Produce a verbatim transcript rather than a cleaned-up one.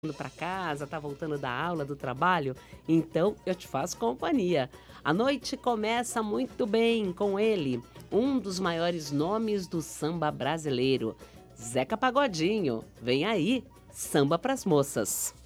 Indo para casa, tá voltando da aula, do trabalho, então eu te faço companhia. A noite começa muito bem com ele, um dos maiores nomes do samba brasileiro, Zeca Pagodinho. Vem aí, Samba pras Moças.